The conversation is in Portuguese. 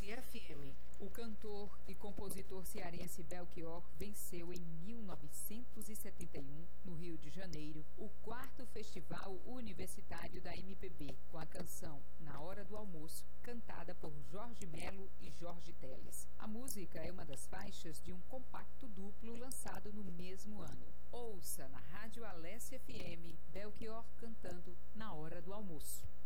Alesse FM. O cantor e compositor cearense Belchior venceu em 1971, no Rio de Janeiro, o 4º Festival Universitário da MPB, com a canção Na Hora do Almoço, cantada por Jorge Melo e Jorge Teles. A música é uma das faixas de um compacto duplo lançado no mesmo ano. Ouça na Rádio Alesse FM, Belchior cantando Na Hora do Almoço.